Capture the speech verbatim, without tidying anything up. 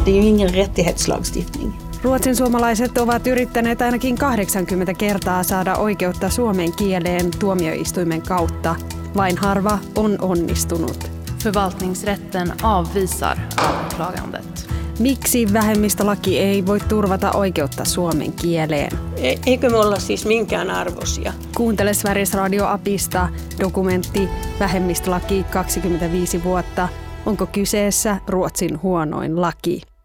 det är ju ingen rättighetslagstiftning. Ruotsin suomalaiset ovat yrittäneet ainakin kahdeksankymmentä kertaa saada oikeutta suomen kieleen tuomioistuimen kautta. Vain harva on onnistunut. Förvaltningsrätten avvisar överklagandet. Miksi vähemmistölaki ei voi turvata oikeutta suomen kieleen? Eikö me olla siis minkään arvoisia? Kuuntele Sveriges Radio-apista dokumentti Vähemmistölaki kaksikymmentäviisi vuotta. Onko kyseessä Ruotsin huonoin laki?